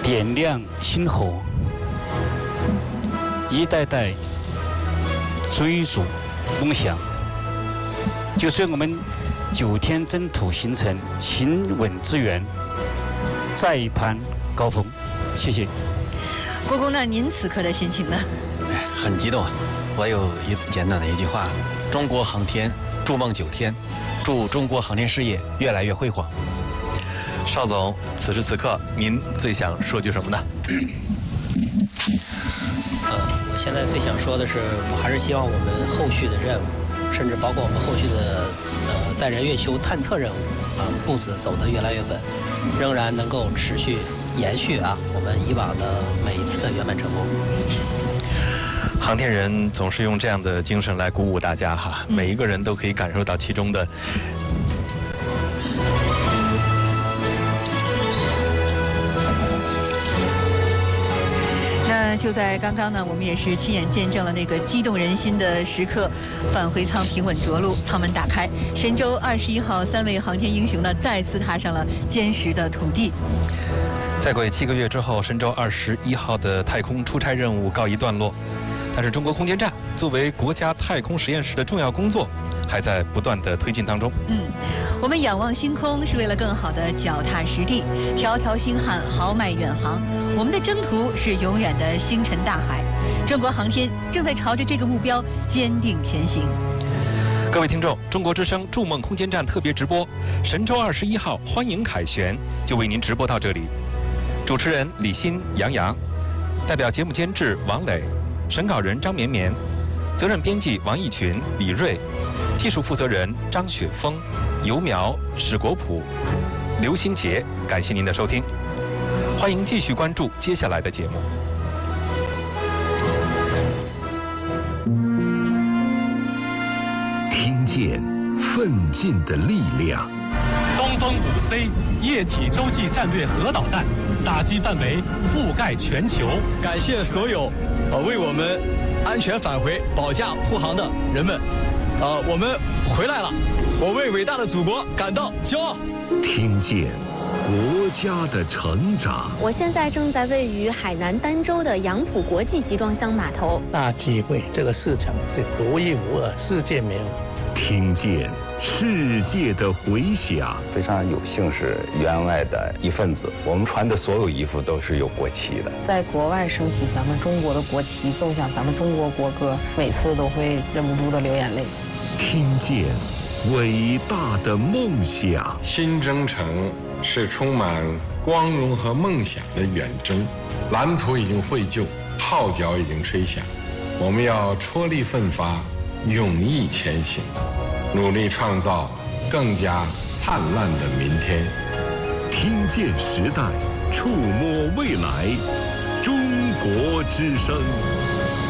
点亮星火，一代代追逐梦想。就是我们9天征途行程行稳致远，再攀高峰。谢谢。 国公，那您此刻的心情呢？ 很激动啊！我有简短的一句话：中国航天筑梦9天，祝中国航天事业越来越辉煌。 邵总，此时此刻您最想说句什么呢？ 我现在最想说的是，我还是希望我们后续的任务，甚至包括我们后续的载人月球探测任务步子走得越来越稳，仍然能够持续延续我们以往的每一次的圆满成功。 航天人总是用这样的精神来鼓舞大家哈，每一个人都可以感受到其中的。 那就在刚刚呢，我们也是亲眼见证了那个激动人心的时刻，返回舱平稳着陆，舱门打开，神舟21号3位航天英雄呢再次踏上了坚实的土地。 再过7个月之后，神舟21号的太空出差任务告一段落，但是中国空间站作为国家太空实验室的重要工作还在不断的推进当中。 我们仰望星空是为了更好的脚踏实地，条条星汉豪迈远航，我们的征途是永远的星辰大海。中国航天正在朝着这个目标坚定前行。 各位听众，中国之声筑梦空间站特别直播，神舟21号欢迎凯旋就为您直播到这里。主持人李欣、杨洋，代表节目监制王磊，审稿人张绵绵，责任编辑王义群、李锐，技术负责人张雪峰、尤苗、史国普、刘新杰。感谢您的收听，欢迎继续关注接下来的节目。 听见奋进的力量。 东风5C 液体洲际战略核导弹打击范围覆盖全球。 感谢所有为我们安全返回保驾护航的人们。我们回来了，我为伟大的祖国感到骄傲。 听见国家的成长。 我现在正在位于海南儋州的杨浦国际集装箱码头。 大机会，这个市场是独一无二，世界没有。 听见世界的回响。 非常有幸是员外的一份子，我们穿的所有衣服都是有国旗的。 在国外升起咱们中国的国旗，奏响咱们中国国歌，每次都会忍不住的流眼泪。 听见伟大的梦想。 新征程是充满光荣和梦想的远征，蓝图已经绘就，号角已经吹响，我们要踔厉奋发，勇毅前行，努力创造更加灿烂的明天。 听见时代，触摸未来，中国之声。